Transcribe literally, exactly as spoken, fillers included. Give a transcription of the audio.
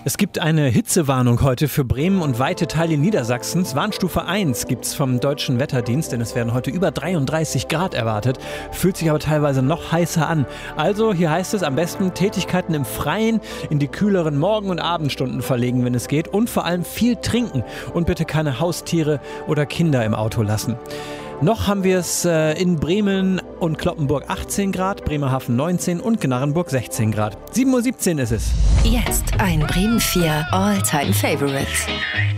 Es gibt eine Hitzewarnung heute für Bremen und weite Teile Niedersachsens. Warnstufe eins gibt es vom Deutschen Wetterdienst, denn es werden heute über dreiunddreißig Grad erwartet. Fühlt sich aber teilweise noch heißer an. Also hier heißt es am besten Tätigkeiten im Freien in die kühleren Morgen- und Abendstunden verlegen, wenn es geht. Und vor allem viel trinken und bitte keine Haustiere oder Kinder im Auto lassen. Noch haben wir es äh, in Bremen und Cloppenburg achtzehn Grad, Bremerhaven neunzehn und Gnarrenburg sechzehn Grad. sieben Uhr siebzehn ist es. Jetzt ein Bremen vier All-Time Favorites.